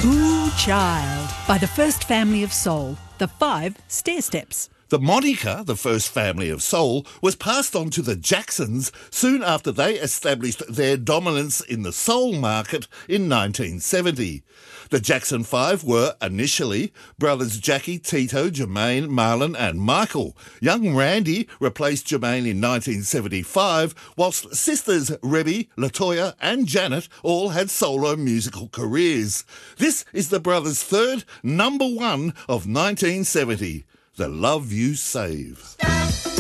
Ooh, Child by the First Family of Soul, the 5 Stair Steps. The moniker, the First Family of Soul, was passed on to the Jacksons soon after they established their dominance in the soul market in 1970. The Jackson 5 were, initially, brothers Jackie, Tito, Jermaine, Marlon and Michael. Young Randy replaced Jermaine in 1975, whilst sisters Rebby, Latoya and Janet all had solo musical careers. This is the brothers' third number one of 1970. The Love You Save.